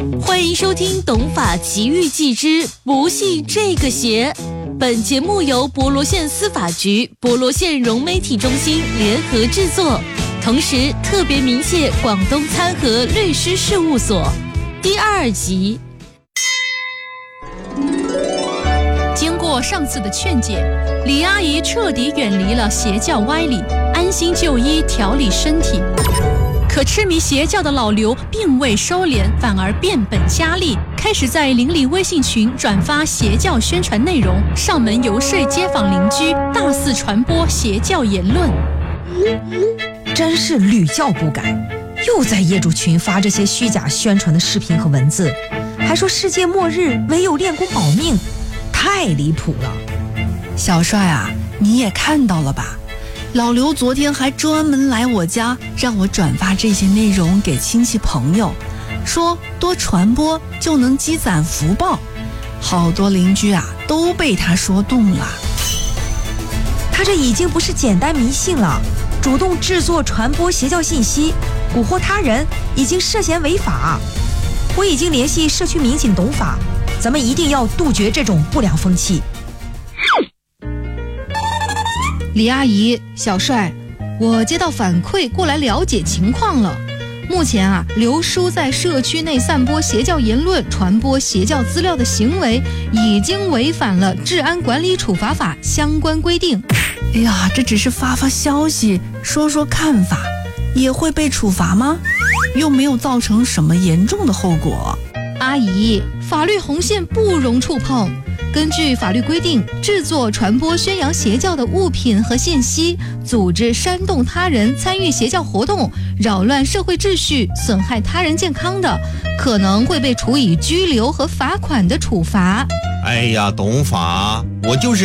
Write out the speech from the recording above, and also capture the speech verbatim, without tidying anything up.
欢迎收听《懂法奇遇记之不信这个邪》。本节目由博罗县司法局、博罗县融媒体中心联合制作，同时特别鸣谢广东参和律师事务所。第二集。 经过上次的劝解，李阿姨彻底远离了邪教歪理，安心就医调理身体。可痴迷邪教的老刘并未收敛，反而变本加厉，开始在邻里微信群转发邪教宣传内容，上门游说街坊邻居，大肆传播邪教言论。 真是屡教不改，又在业主群发这些虚假宣传的视频和文字，还说世界末日唯有练功保命，太离谱了。 小帅啊，你也看到了吧？老刘昨天还专门来我家，让我转发这些内容给亲戚朋友，说多传播就能积攒福报。好多邻居啊都被他说动了。 他这已经不是简单迷信了，主动制作传播邪教信息，蛊惑他人，已经涉嫌违法。我已经联系社区民警懂法，咱们一定要杜绝这种不良风气。 李阿姨，小帅，我接到反馈过来了解情况了。目前啊，刘叔在社区内散播邪教言论、传播邪教资料的行为，已经违反了治安管理处罚法相关规定。 哎呀，这只是发发消息，说说看法，也会被处罚吗？又没有造成什么严重的后果。 阿姨，法律红线不容触碰。根据法律规定，制作、传播、宣扬邪教的物品和信息，组织煽动他人参与邪教活动，扰乱社会秩序，损害他人健康的，可能会被处以拘留和罚款的处罚。 哎呀，懂法，我就是